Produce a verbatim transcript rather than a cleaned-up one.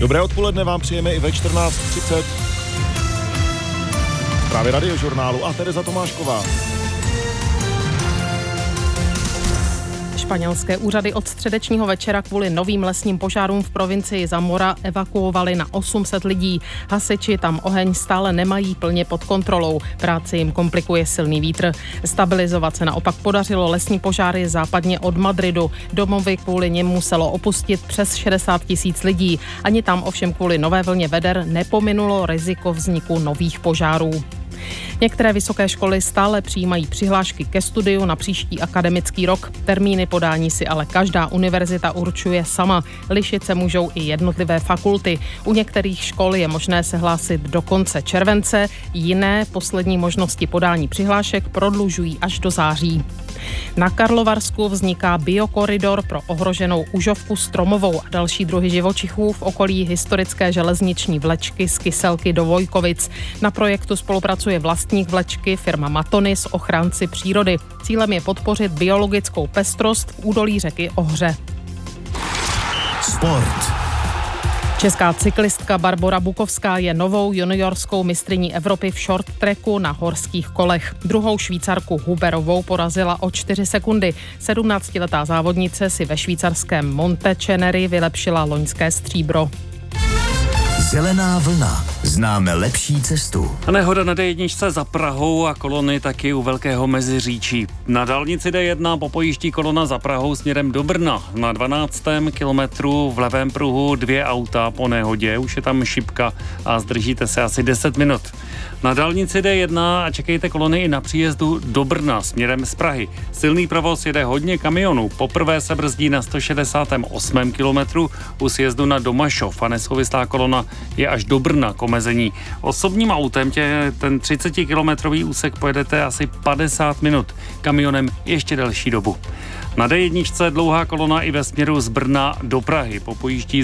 Dobré odpoledne vám přejeme i ve čtrnáct třicet. Právě Radiožurnálu a Tereza Tomášková. Španělské úřady od středečního večera kvůli novým lesním požárům v provincii Zamora evakuovali na osm set lidí. Hasiči tam oheň stále nemají plně pod kontrolou. Práci jim komplikuje silný vítr. Stabilizovat se naopak podařilo. Lesní požáry západně od Madridu. Domovy kvůli nim muselo opustit přes šedesát tisíc lidí. Ani tam ovšem kvůli nové vlně veder nepominulo riziko vzniku nových požárů. Některé vysoké školy stále přijímají přihlášky ke studiu na příští akademický rok. Termíny podání si ale každá univerzita určuje sama. Lišit se můžou i jednotlivé fakulty. U některých škol je možné se hlásit do konce července, jiné poslední možnosti podání přihlášek prodlužují až do září. Na Karlovarsku vzniká biokoridor pro ohroženou užovku stromovou a další druhy živočichů v okolí historické železniční vlečky z Kyselky do Vojkovic. Na projektu spolupracuje vlastník vlečky firma Matonis, ochránci přírody. Cílem je podpořit biologickou pestrost v údolí řeky Ohře. Sport. Česká cyklistka Barbora Bukovská je novou juniorskou mistryní Evropy v short tracku na horských kolech. Druhou Švýcarku Huberovou porazila o čtyři sekundy. sedmnáctiletá závodnice si ve švýcarském Monteceneri vylepšila loňské stříbro. Zelená vlna. Známe lepší cestu. A nehoda na dé jedna za Prahou a kolony taky u Velkého Meziříčí. Na dálnici dé jedna popojíždí kolona za Prahou směrem do Brna. Na dvanáctém kilometru v levém pruhu dvě auta po nehodě. Už je tam šipka a zdržíte se asi deset minut. Na dálnici dé jedna a čekejte kolony i na příjezdu do Brna směrem z Prahy. Silný provoz jede hodně kamionů. Poprvé se brzdí na sto šedesátém osmém kilometru u sjezdu na Domašov a nesouvislá kolona je až do Brna k omezení. Osobním autem tě, ten třicetikilometrový úsek pojedete asi padesát minut. Kamionem ještě delší dobu. Na dé jedna dlouhá kolona i ve směru z Brna do Prahy. Popojíždí